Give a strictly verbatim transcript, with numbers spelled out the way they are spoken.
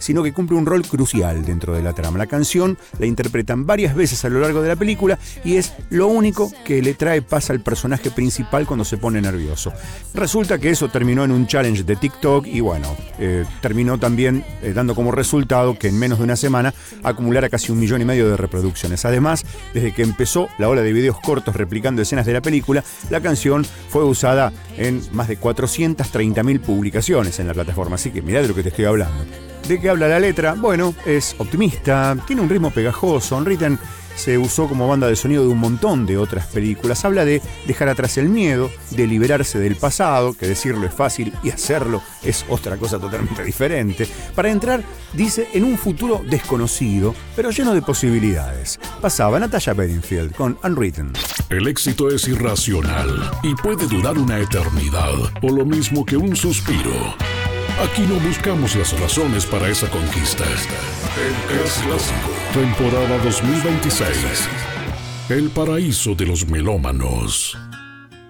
sino que cumple un rol crucial dentro de la trama. La canción la interpretan varias veces a lo largo de la película y es lo único que le trae paz al personaje principal cuando se pone nervioso. Resulta que eso terminó en un challenge de TikTok y bueno, eh, terminó también eh, dando como resultado que en menos de una semana acumulara casi un millón y medio de reproducciones. Además, desde que empezó la ola de videos cortos replicando escenas de la película, la canción fue usada en más de cuatrocientas treinta mil publicaciones en la plataforma, así que mirá de lo que te estoy hablando. ¿De qué habla la letra? Bueno, es optimista, tiene un ritmo pegajoso. Unwritten se usó como banda de sonido de un montón de otras películas. Habla de dejar atrás el miedo, de liberarse del pasado, que decirlo es fácil y hacerlo es otra cosa totalmente diferente. Para entrar, dice, en un futuro desconocido, pero lleno de posibilidades. Pasaba Natasha Bedingfield con Unwritten. El éxito es irracional y puede durar una eternidad, o lo mismo que un suspiro. Aquí no buscamos las razones para esa conquista. El Clásico, temporada dos mil veintiséis. El paraíso de los melómanos.